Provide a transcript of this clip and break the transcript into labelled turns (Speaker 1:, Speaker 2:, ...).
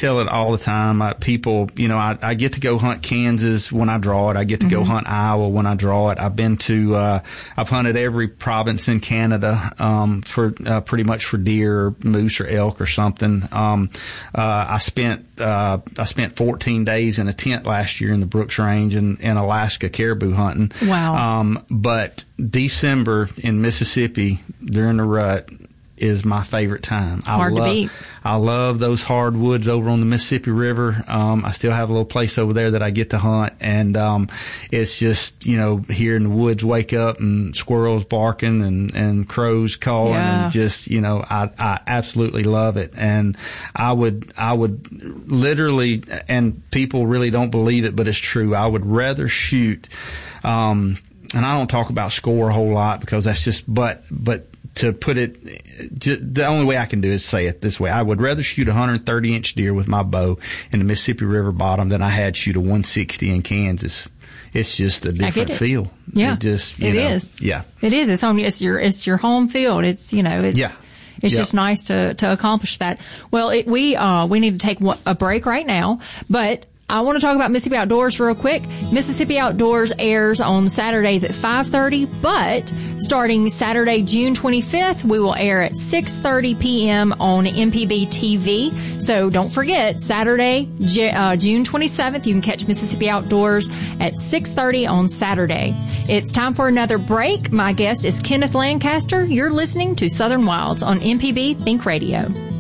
Speaker 1: tell it all the time. People, I get to go hunt Kansas when I draw it. I get to go hunt Iowa when I draw it. I've been to, I've hunted every province in Canada, for, pretty much for deer or moose or elk or something. I spent 14 days in a tent last year in the Brooks Range in Alaska caribou hunting.
Speaker 2: Wow.
Speaker 1: But December in Mississippi during the rut is my favorite time.
Speaker 2: Hard to beat.
Speaker 1: I love those hardwoods over on the Mississippi River. I still have a little place over there that I get to hunt, and it's just, hearing the woods wake up and squirrels barking and crows calling, and just, I absolutely love it. And I would literally, and people really don't believe it, but it's true, I would rather shoot, and I don't talk about score a whole lot because that's just, but to put it, the only way I can do is say it this way. I would rather shoot a 130-inch deer with my bow in the Mississippi River bottom than I had shoot a 160 in Kansas. It's just a different feel.
Speaker 2: Yeah.
Speaker 1: It is.
Speaker 2: Yeah. It is. It's your home field. It's just nice to accomplish that. Well, we need to take a break right now, but I want to talk about Mississippi Outdoors real quick. Mississippi Outdoors airs on Saturdays at 5:30, but starting Saturday, June 25th, we will air at 6:30 p.m. on MPB TV. So don't forget, Saturday, June 27th, you can catch Mississippi Outdoors at 6:30 on Saturday. It's time for another break. My guest is Kenneth Lancaster. You're listening to Southern Wilds on MPB Think Radio.